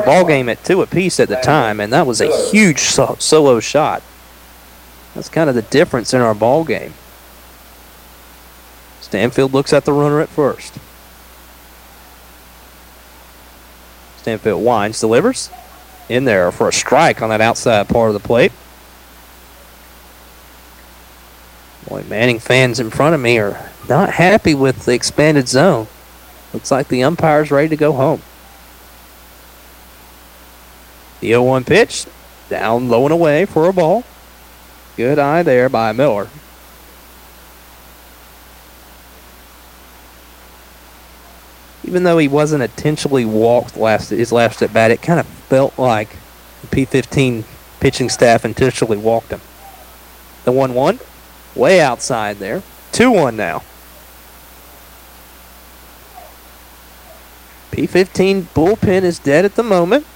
ball game at 2 apiece at the time, and that was a huge solo shot. That's kind of the difference in our ball game. Stanfield looks at the runner at first. Stanfield winds, delivers. In there for a strike on that outside part of the plate. Boy, Manning fans in front of me are not happy with the expanded zone. Looks like the umpire's ready to go home. The 0-1 pitch, down low and away for a ball. Good eye there by Miller. Even though he wasn't intentionally walked his last at bat, it kind of felt like the P15 pitching staff intentionally walked him. The 1-1, way outside there. 2-1 now. P15 bullpen is dead at the moment.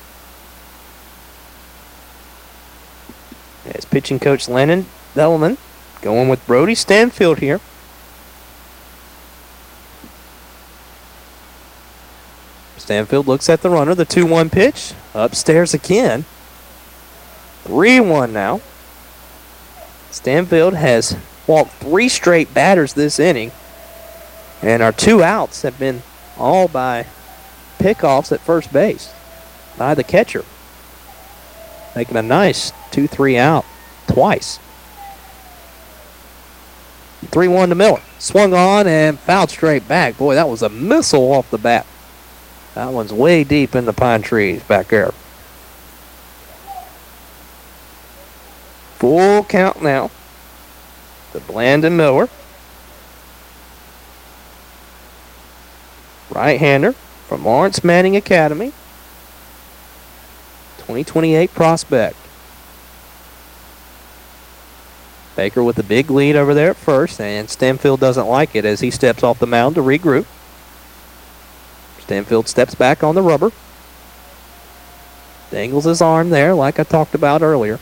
As pitching coach Landon Bellman going with Brody Stanfield here. Stanfield looks at the runner, the 2-1 pitch, upstairs again. 3-1 now. Stanfield has walked 3 straight batters this inning, and our 2 outs have been all by pickoffs at first base by the catcher. Making a nice 2-3 out twice. 3-1 to Miller. Swung on and fouled straight back. Boy, that was a missile off the bat. That one's way deep in the pine trees back there. Full count now to Blandon Miller. Right-hander from Lawrence Manning Academy. 2028 prospect. Baker with a big lead over there at first, and Stanfield doesn't like it as he steps off the mound to regroup. Stanfield steps back on the rubber. Dangles his arm there like I talked about earlier.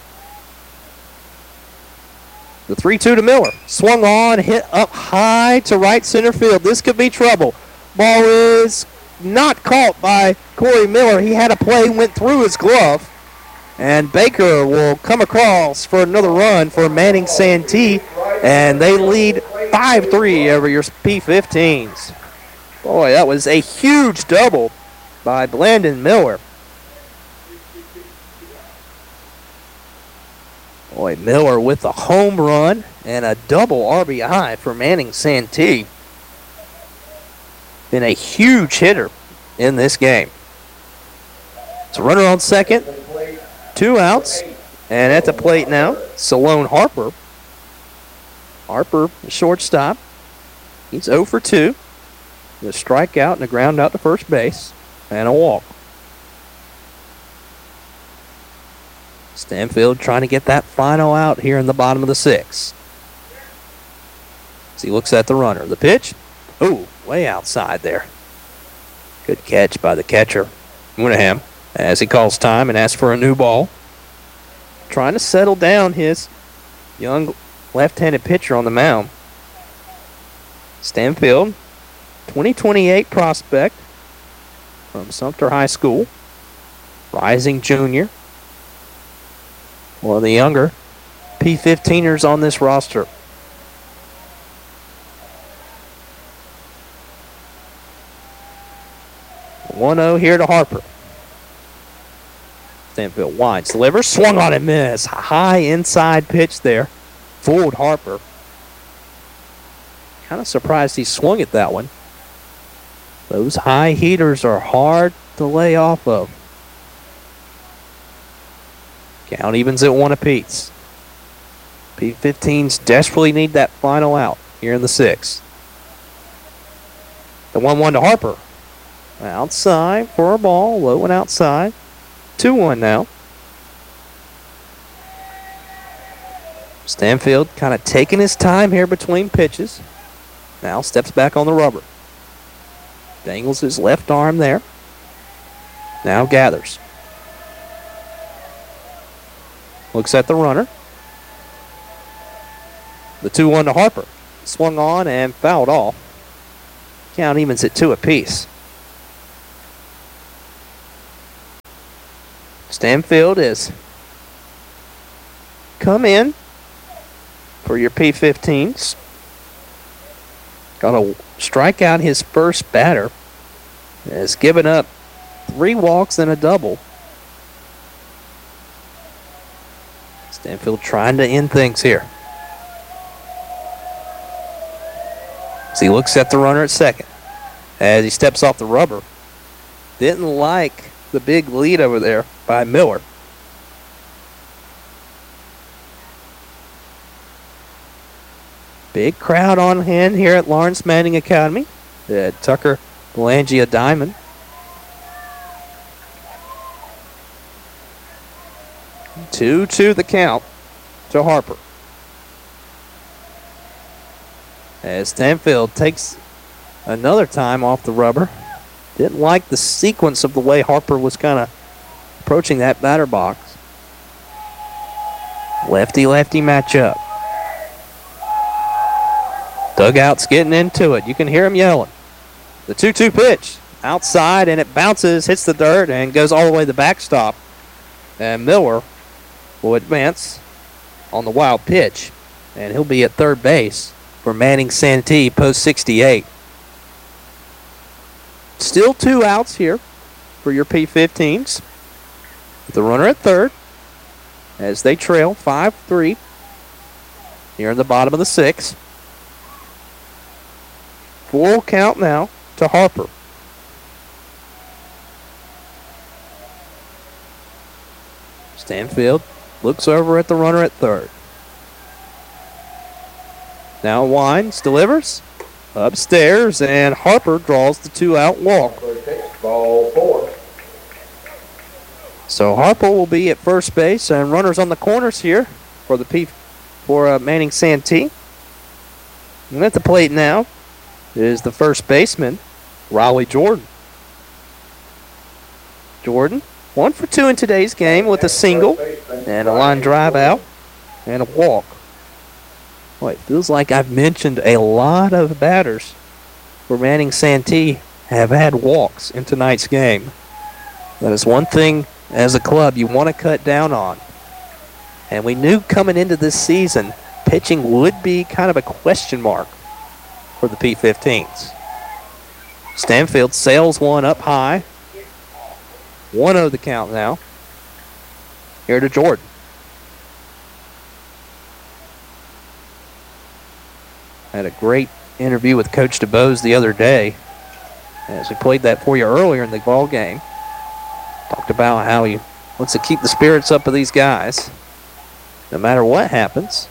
The 3-2 to Miller. Swung on, hit up high to right center field. This could be trouble. Ball is not caught by Corey Miller. He had a play, went through his glove. And Baker will come across for another run for Manning Santee. And they lead 5-3 over your P15s. Boy, that was a huge double by Blandon Miller. Boy, Miller with a home run and a double RBI for Manning Santee. Been a huge hitter in this game. It's a runner on second, 2 outs, and at the plate now, Salone Harper. Harper, the shortstop. He's 0 for 2. A strikeout and a ground out to first base, and a walk. Stanfield trying to get that final out here in the bottom of the 6th. As he looks at the runner. The pitch, way outside there. Good catch by the catcher, Moonaham, as he calls time and asks for a new ball. Trying to settle down his young left-handed pitcher on the mound. Stanfield, 2028 prospect from Sumter High School. Rising junior. One of the younger P15ers on this roster. .1-0 here to Harper. Stanfield winds, delivers, swung on and missed. High inside pitch there. Fooled Harper. Kind of surprised he swung at that one. Those high heaters are hard to lay off of. Count evens at 1 apiece. P15s desperately need that final out here in the 6th. The 1-1 to Harper. Outside for a ball, low and outside. 2-1 now. Stanfield kind of taking his time here between pitches. Now steps back on the rubber. Dangles his left arm there. Now gathers. Looks at the runner. The 2-1 to Harper. Swung on and fouled off. Count evens at 2 apiece. Stanfield is come in for your P15s. Got to strike out his first batter. Has given up 3 walks and a double. Stanfield trying to end things here. As he looks at the runner at second. As he steps off the rubber. Didn't like the big lead over there by Miller. Big crowd on hand here at Lawrence Manning Academy. The Tucker Belangia Diamond. Two the count to Harper. As Stanfield takes another time off the rubber. Didn't like the sequence of the way Harper was kind of approaching that batter box. Lefty-lefty matchup. Dugout's getting into it. You can hear him yelling. The 2-2 pitch. Outside, and it bounces, hits the dirt, and goes all the way to the backstop. And Miller will advance on the wild pitch. And he'll be at third base for Manning Santee, post 68. Still 2 outs here for your P15s. With the runner at third as they trail 5-3 here in the bottom of the 6th. Full count now to Harper. Stanfield looks over at the runner at third. Now winds, delivers. Upstairs, and Harper draws the 2-out walk. Ball 4. So Harper will be at first base, and runners on the corners here for Manning Santee. And at the plate now is the first baseman, Raleigh Jordan. Jordan, 1 for 2 in today's game with a single and a line drive out and a walk. Boy, it feels like I've mentioned a lot of batters for Manning Santee have had walks in tonight's game. That is one thing as a club you want to cut down on. And we knew coming into this season, pitching would be kind of a question mark for the P15s. Stanfield sails one up high. 1-0 the count now. Here to Jordan. Had a great interview with Coach DeBose the other day as we played that for you earlier in the ball game. Talked about how he wants to keep the spirits up of these guys no matter what happens.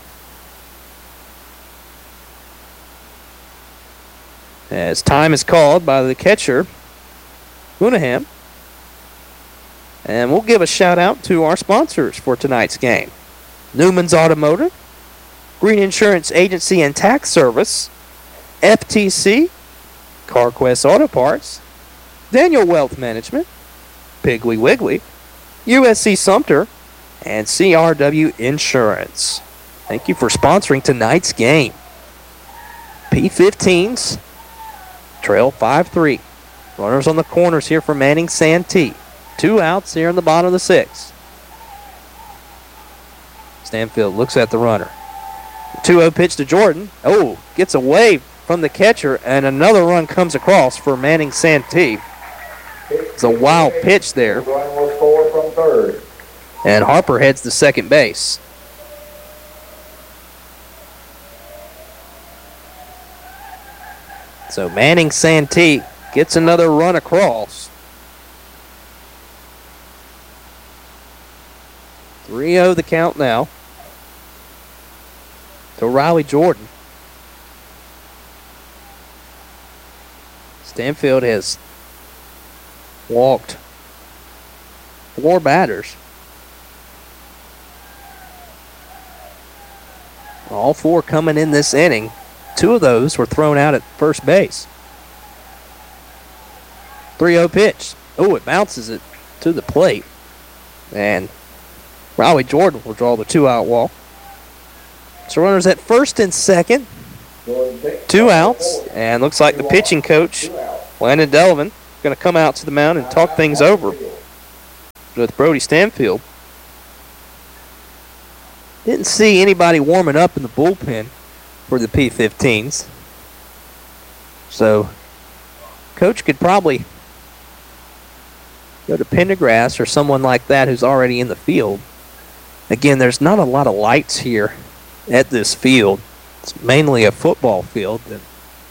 As time is called by the catcher, Moonaham. And we'll give a shout out to our sponsors for tonight's game. Newman's Automotive, Green Insurance Agency and Tax Service, FTC, CarQuest Auto Parts, Daniel Wealth Management, Piggly Wiggly, USC Sumter, and CRW Insurance. Thank you for sponsoring tonight's game. P15s trail 5-3. Runners on the corners here for Manning Santee. 2 outs here in the bottom of the 6th. Stanfield looks at the runner. 2-0 pitch to Jordan. Oh, gets away from the catcher, and another run comes across for Manning Santee. It's a wild pitch there. Run will score from third. And Harper heads to second base. So Manning Santee gets another run across. 3-0 the count now to Riley Jordan. Stanfield has walked 4 batters. All 4 coming in this inning. 2 of those were thrown out at first base. 3-0 pitch. Oh, it bounces it to the plate. And Riley Jordan will draw the 2-out walk. So runners at first and second. 2 outs. And looks like the pitching coach, Landon Delavan, going to come out to the mound and talk things over. with Brody Stanfield. Didn't see anybody warming up in the bullpen for the P15s. So, Coach could probably go to Pendergrass or someone like that who's already in the field. Again, there's not a lot of lights here at this field. It's mainly a football field. And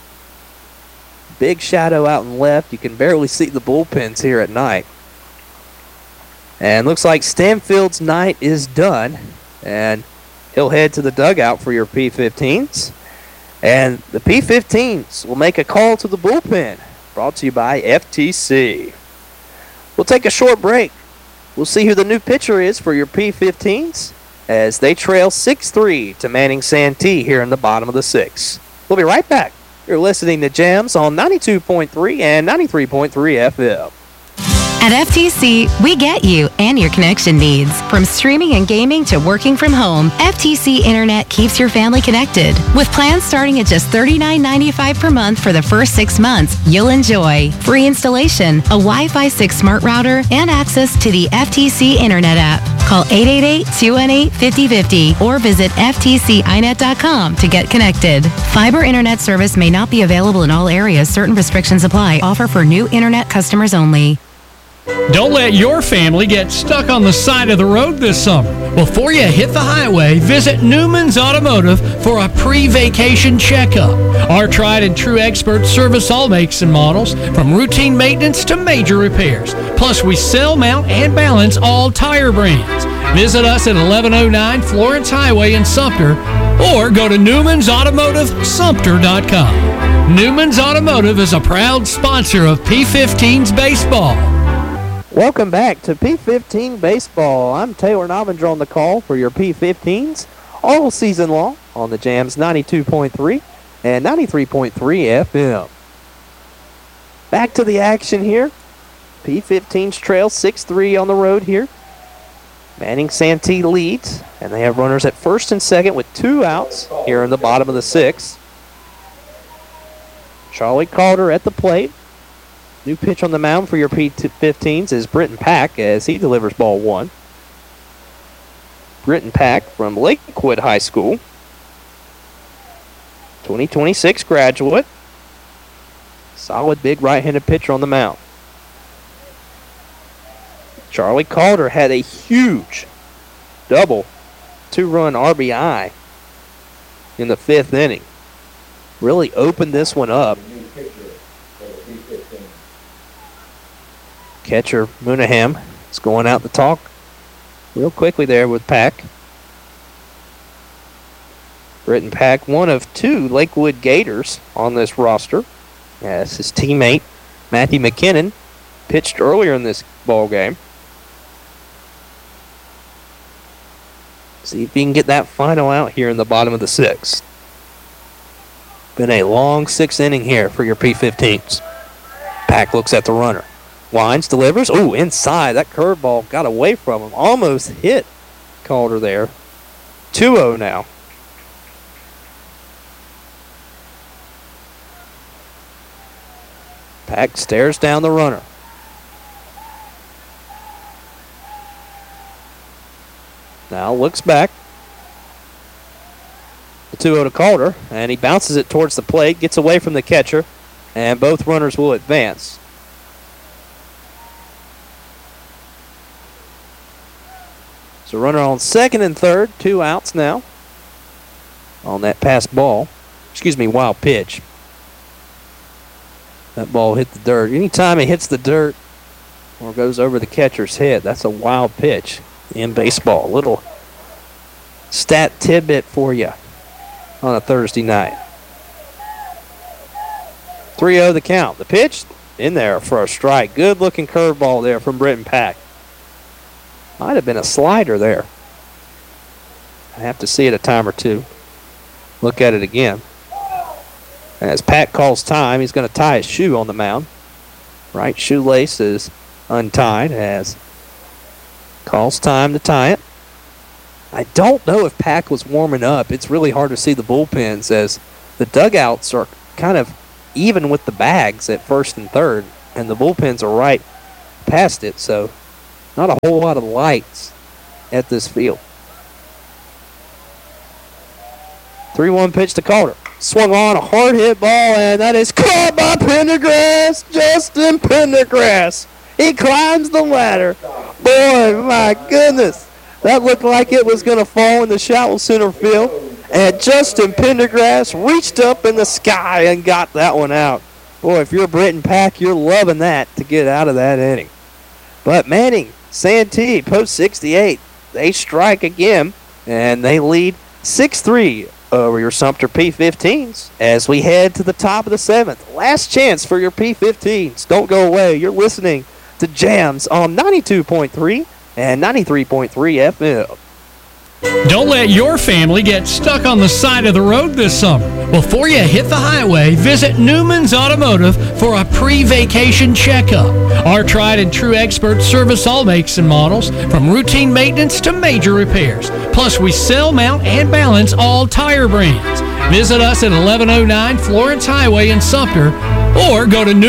big shadow out in left. You can barely see the bullpens here at night. And looks like Stanfield's night is done. And he'll head to the dugout for your P15s. And the P15s will make a call to the bullpen. Brought to you by FTC. We'll take a short break. We'll see who the new pitcher is for your P15s as they trail 6-3 to Manning Santee here in the bottom of the sixth. We'll be right back. You're listening to Jams on 92.3 and 93.3 FM. At FTC, we get you and your connection needs. From streaming and gaming to working from home, FTC Internet keeps your family connected. With plans starting at just $39.95 per month for the first 6 months, you'll enjoy free installation, a Wi-Fi 6 smart router, and access to the FTC Internet app. Call 888-218-5050 or visit ftcinet.com to get connected. Fiber Internet service may not be available in all areas. Certain restrictions apply. Offer for new Internet customers only. Don't let your family get stuck on the side of the road this summer. Before you hit the highway, visit Newman's Automotive for a pre-vacation checkup. Our tried and true experts service all makes and models, from routine maintenance to major repairs. Plus, we sell, mount, and balance all tire brands. Visit us at 1109 Florence Highway in Sumter or go to Newman'sAutomotiveSumter.com. Newman's Automotive is a proud sponsor of P15's baseball. Welcome back to P15 Baseball. I'm Taylor Novinger on the call for your P15s all season long on the Jams 92.3 and 93.3 FM. Back to the action here. P15s trail 6-3 on the road here. Manning Santee leads, and they have runners at first and second with 2 outs here in the bottom of the sixth. Charlie Calder at the plate. New pitch on the mound for your P15s is Britton Pack as he delivers ball 1. Britton Pack from Lakewood High School. 2026 graduate. Solid big right-handed pitcher on the mound. Charlie Calder had a huge double 2-run RBI in the 5th inning. Really opened this one up. Catcher Moonaham is going out to talk real quickly there with Pack. Britton Pack, one of 2 Lakewood Gators on this roster, as his teammate Matthew McKinnon pitched earlier in this ball game. See if he can get that final out here in the bottom of the 6th. Been a long 6th inning here for your P15s. Pack looks at the runner. Wines delivers. Oh, inside. That curveball got away from him. Almost hit Calder there. 2-0 now. Pack stares down the runner. Now looks back. The 2-0 to Calder, and he bounces it towards the plate, gets away from the catcher, and both runners will advance. So runner on second and third, 2 outs now on that pass ball. Wild pitch. That ball hit the dirt. Anytime it hits the dirt or goes over the catcher's head, that's a wild pitch in baseball. A little stat tidbit for you on a Thursday night. 3-0 the count. The pitch in there for a strike. Good looking curveball there from Britton Pack. Might have been a slider there. I have to see it a time or two. Look at it again. As Pack calls time, he's going to tie his shoe on the mound. Right shoelace is untied as calls time to tie it. I don't know if Pack was warming up. It's really hard to see the bullpens as the dugouts are kind of even with the bags at first and third, and the bullpens are right past it, so Not a whole lot of lights at this field. 3-1 pitch to Carter. Swung on, a hard hit ball, and that is caught by Pendergrass. Justin Pendergrass. He climbs the ladder. Boy, my goodness. That looked like it was going to fall in the shallow center field. And Justin Pendergrass reached up in the sky and got that one out. Boy, if you're Britton Pack, you're loving that to get out of that inning. But Manning, Santee, post 68. They strike again, and they lead 6-3 over your Sumter P-15s as we head to the top of the 7th. Last chance for your P-15s. Don't go away. You're listening to Jams on 92.3 and 93.3 FM. Don't let your family get stuck on the side of the road this summer. Before you hit the highway, visit Newman's Automotive for a pre-vacation checkup. Our tried and true experts service all makes and models, from routine maintenance to major repairs. Plus, we sell, mount, and balance all tire brands. Visit us at 1109 Florence Highway in Sumter or go to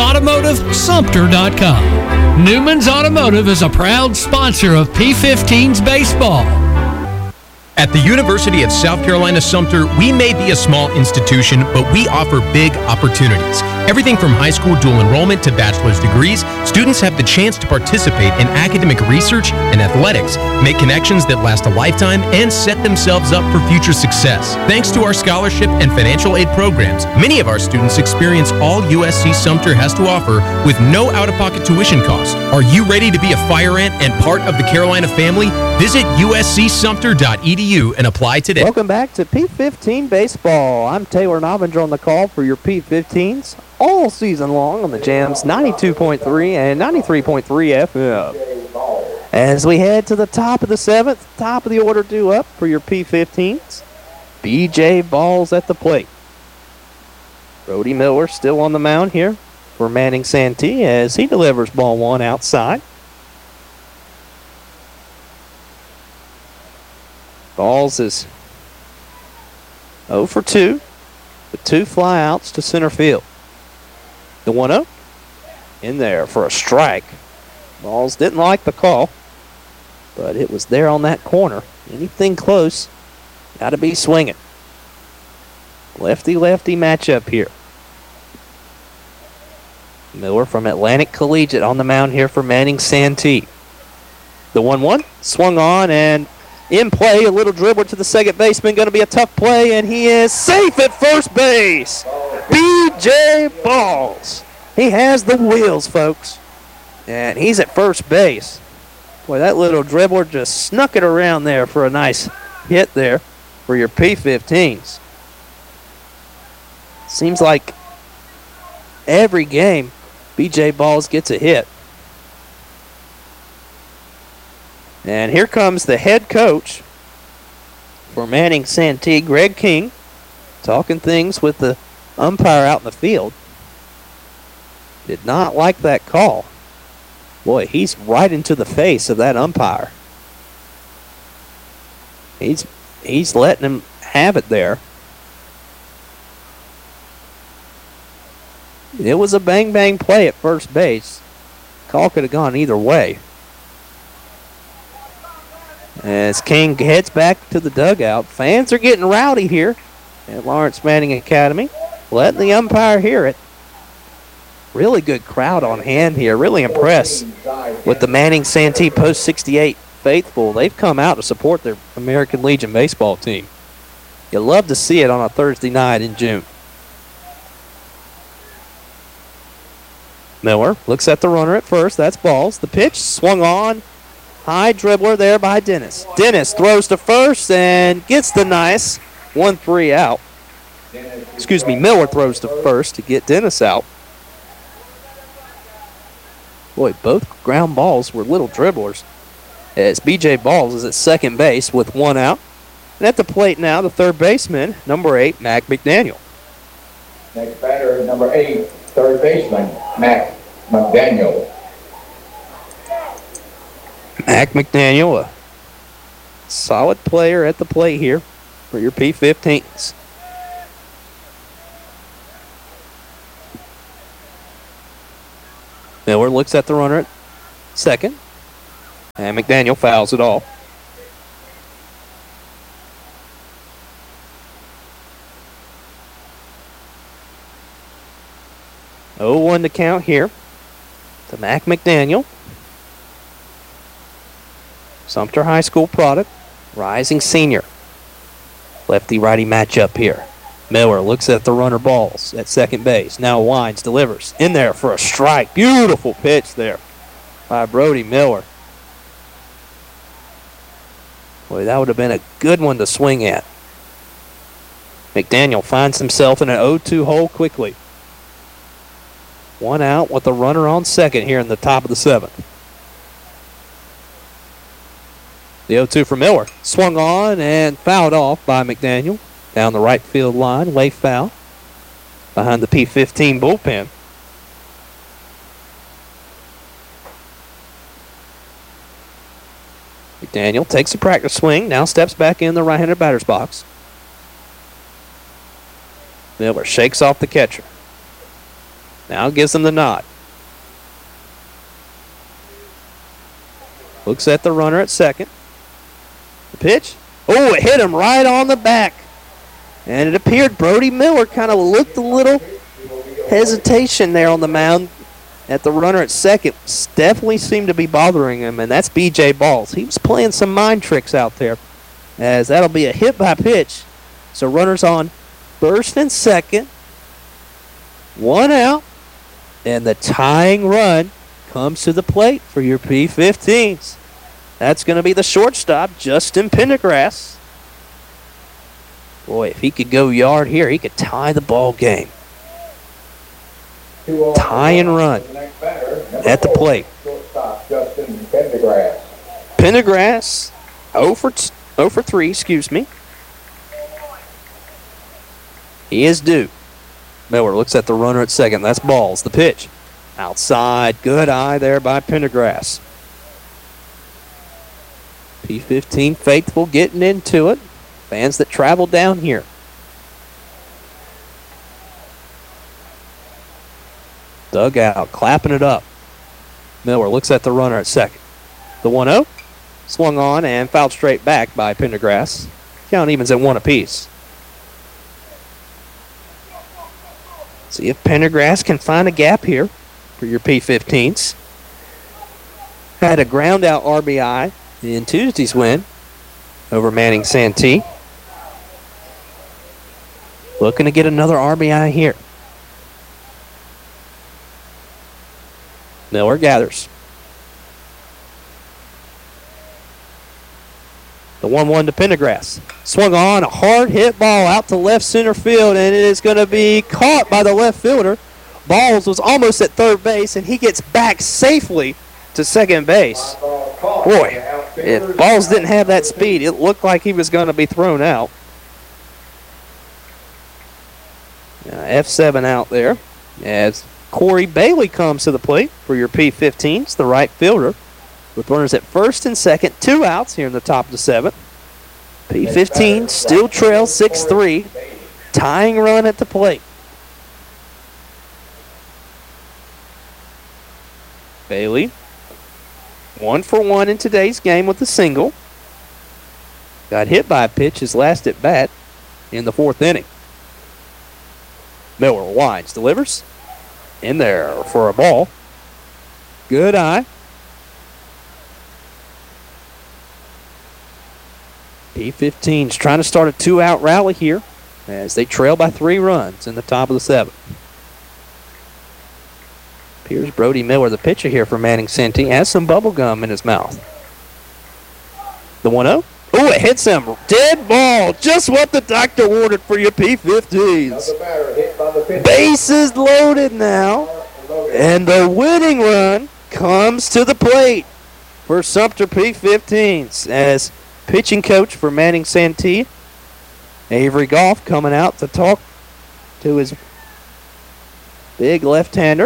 NewmansAutomotiveSumter.com. Newman's Automotive is a proud sponsor of P-15's baseball. At the University of South Carolina Sumter, we may be a small institution, but we offer big opportunities. Everything from high school dual enrollment to bachelor's degrees, students have the chance to participate in academic research and athletics, make connections that last a lifetime, and set themselves up for future success. Thanks to our scholarship and financial aid programs, many of our students experience all USC Sumter has to offer with no out-of-pocket tuition cost. Are you ready to be a fire ant and part of the Carolina family? Visit uscsumter.edu and apply today. Welcome back to P-15 Baseball. I'm Taylor Novinger on the call for your P-15s all season long on the Jams 92.3 and 93.3 FM. As we head to the top of the 7th, top of the order due up for your P-15s, B.J. Balls at the plate. Brody Miller still on the mound here for Manning Santee as he delivers ball one outside. Balls is 0 for 2 with 2 flyouts to center field. The 1-0 in there for a strike. Balls didn't like the call, but it was there on that corner. Anything close, got to be swinging. Lefty-lefty matchup here. Miller from Atlantic Collegiate on the mound here for Manning Santee. The 1-1 swung on and in play, a little dribble to the second baseman. Going to be a tough play, and he is safe at first base. B.J. Balls. He has the wheels, folks. And he's at first base. Boy, that little dribbler just snuck it around there for a nice hit there for your P-15s. Seems like every game, B.J. Balls gets a hit. And here comes the head coach for Manning Santee, Greg King, talking things with the umpire out in the field. Did not like that call. Boy, he's right into the face of that umpire. He's letting him have it there. It was a bang-bang play at first base. Call could have gone either way. As King heads back to the dugout, fans are getting rowdy here at Lawrence Manning Academy, letting the umpire hear it. Really good crowd on hand here. Really impressed with the Manning Santee Post 68 faithful. They've come out to support their American Legion baseball team. You love to see it on a Thursday night in June. Miller looks at the runner at first. That's Balls. The pitch swung on. High dribbler there by Dennis. Dennis throws to first and gets the nice 1-3 out. Excuse me, Miller throws to first to get Dennis out. Boy, both ground balls were little dribblers as B.J. Balls is at second base with 1 out. And at the plate now, the third baseman, number 8, Mac McDaniel. Next batter, number 8, third baseman, Mac McDaniel. Mac McDaniel, a solid player at the plate here for your P-15s. Miller looks at the runner at second. And McDaniel fouls it off. Oh, 1 to count here to Mac McDaniel. Sumter High School product, rising senior. Lefty-righty matchup here. Miller looks at the runner balls at second base. Now winds, delivers. In there for a strike. Beautiful pitch there by Brody Miller. Boy, that would have been a good one to swing at. McDaniel finds himself in an 0-2 hole quickly. 1 out with the runner on second here in the top of the 7th. The 0-2 for Miller. Swung on and fouled off by McDaniel. Down the right field line, lay foul. Behind the P15 bullpen. McDaniel takes a practice swing, now steps back in the right-handed batter's box. Miller shakes off the catcher. Now gives him the nod. Looks at the runner at second. The pitch. Oh, it hit him right on the back. And it appeared Brody Miller kind of looked a little hesitation there on the mound at the runner at second. Definitely seemed to be bothering him, and that's B.J. Balls. He was playing some mind tricks out there, as that'll be a hit by pitch. So runners on first and second. 1 out, and the tying run comes to the plate for your P15s. That's going to be the shortstop, Justin Pendergrass. Boy, if he could go yard here, he could tie the ball game. Tie and run at the plate. Shortstop Justin Pendergrass. Pendergrass, 0 for 3, excuse me. He is due. Miller looks at the runner at second. That's Balls. The pitch. Outside. Good eye there by Pendergrass. P15 faithful getting into it. Fans that travel down here. Dugout clapping it up. Miller looks at the runner at second. The 1-0. Swung on and fouled straight back by Pendergrass. Count evens at 1 apiece. See if Pendergrass can find a gap here for your P15s. Had a ground out RBI in Tuesday's win over Manning Santee. Looking to get another RBI here. Miller gathers. The 1-1 to Pendergrass. Swung on, a hard hit ball out to left center field, and it is going to be caught by the left fielder. Balls was almost at third base, and he gets back safely to second base. Boy, if Balls didn't have that speed, it looked like he was going to be thrown out. F7 out there as Corey Bailey comes to the plate for your P15s, the right fielder, with runners at first and second, 2 outs here in the top of the 7th. P15 still trail 6-3, tying run at the plate. Bailey, 1 for 1 in today's game with a single. Got hit by a pitch his last at bat in the 4th inning. Miller winds, delivers. In there for a ball. Good eye. P15's trying to start a 2-out rally here as they trail by 3 runs in the top of the 7th. Here's Brody Miller, the pitcher here for Manning Santee, has some bubble gum in his mouth. The 1-0. Oh, it hits him. Dead ball. Just what the doctor ordered for your P15s. Bases loaded now. And the winning run comes to the plate for Sumter P15s as pitching coach for Manning Santee, Avery Goff, coming out to talk to his big left-hander.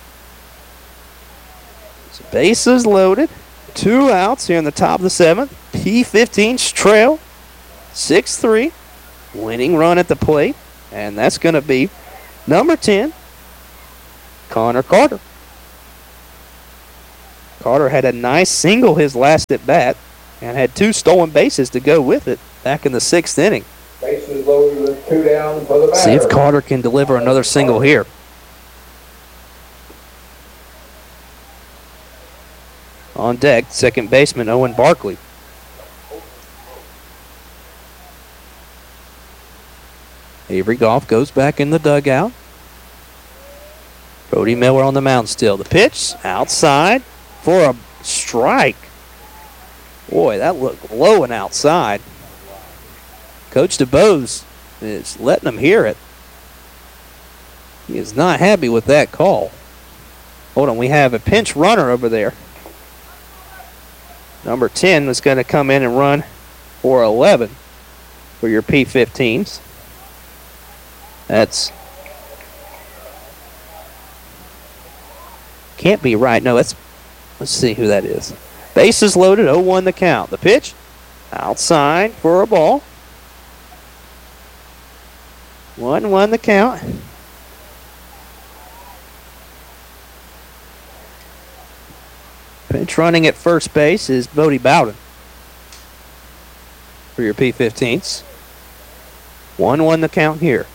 So bases loaded. 2 outs here in the top of the 7th. P15's trail 6-3. Winning run at the plate. And that's going to be number 10, Connor Carter. Carter had a nice single his last at bat and had 2 stolen bases to go with it back in the 6th inning. Bases loaded with 2 down for the batter. See if Carter can deliver another single here. On deck, second baseman Owen Barkley. Avery Goff goes back in the dugout. Brody Miller on the mound still. The pitch outside for a strike. Boy, that looked low and outside. Coach DeBose is letting him hear it. He is not happy with that call. Hold on, we have a pinch runner over there. Number 10 is going to come in and run for 11 for your P15s. That's... can't be right. No, let's see who that is. Bases loaded, 0-1 the count. The pitch, outside for a ball. 1-1 the count. Pinch running at first base is Bodie Bowden for your P15s. 1-1 the count here.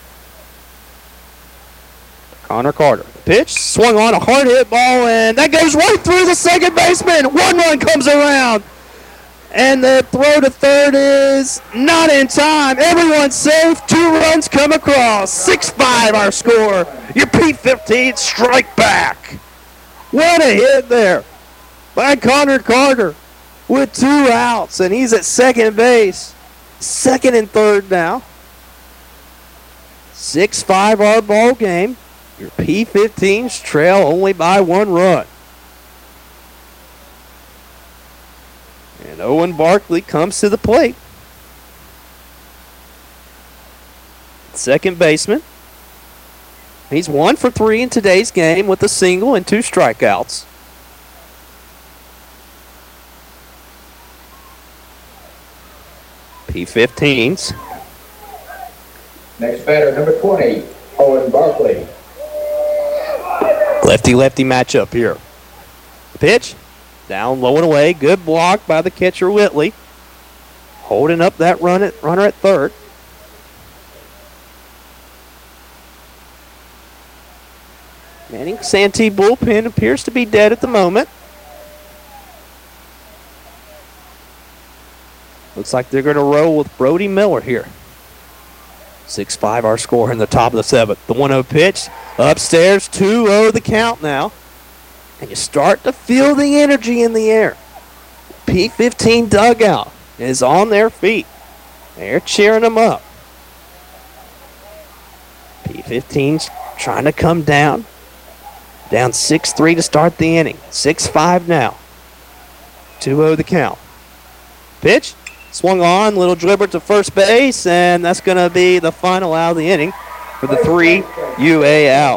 Connor Carter. The pitch, swung on, a hard hit ball, and that goes right through the second baseman. 1 run comes around. And the throw to third is not in time. Everyone's safe. 2 runs come across. 6-5 our score. Your P15 strike back. What a hit there by Connor Carter with 2 outs, and he's at second base. Second and third now. 6-5 our ball game. Your P15s trail only by 1 run. And Owen Barkley comes to the plate. Second baseman. He's 1 for 3 in today's game with a single and 2 strikeouts. P15s. Next batter, number 20, Owen Barkley. Lefty-lefty matchup here. Pitch, down low and away. Good block by the catcher Whitley. Holding up that runner at third. Manning Santee bullpen appears to be dead at the moment. Looks like they're going to roll with Brody Miller here. 6-5 our score in the top of the 7th. The 1-0 pitch. Upstairs, 2-0 the count now. And you start to feel the energy in the air. P15 dugout is on their feet. They're cheering them up. P15's trying to come down. Down 6-3 to start the inning. 6-5 now. 2-0 the count. Pitch. Swung on, little dribble to first base, and that's going to be the final out of the inning for the 3 UA out.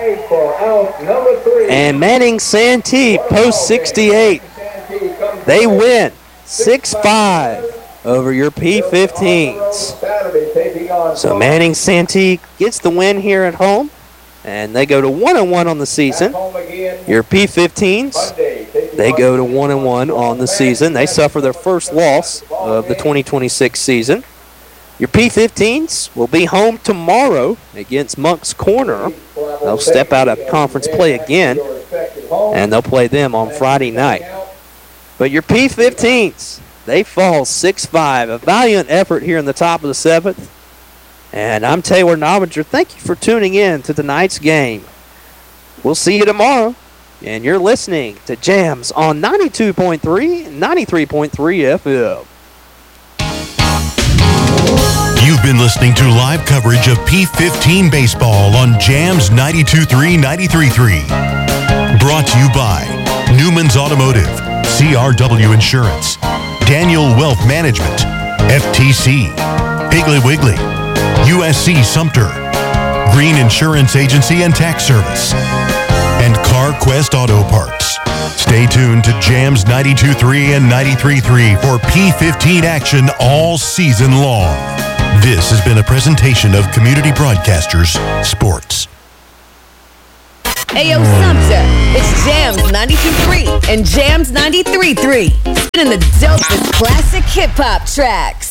And Manning Santee post 68. They win 6-5 over your P15s. So Manning Santee gets the win here at home, and they go to 1-1 on the season. Your P15s, they go to 1-1 on the season. They suffer their first loss of the 2026 season. Your P15s will be home tomorrow against Moncks Corner. They'll step out of conference play again, and they'll play them on Friday night. But your P15s, they fall 6-5. A valiant effort here in the top of the 7th. And I'm Taylor Nobinger. Thank you for tuning in to tonight's game. We'll see you tomorrow. And you're listening to Jams on 92.3 and 93.3 FM. You've been listening to live coverage of P15 baseball on Jams 92.3, 93.3. Brought to you by Newman's Automotive, CRW Insurance, Daniel Wealth Management, FTC, Piggly Wiggly, USC Sumter, Green Insurance Agency and Tax Service, and CarQuest Auto Parts. Stay tuned to Jams 92.3 and 93.3 for P15 action all season long. This has been a presentation of Community Broadcasters Sports. Ayo Sumter, it's Jams 92.3 and Jams 93.3. Spinning the dopest classic hip-hop tracks.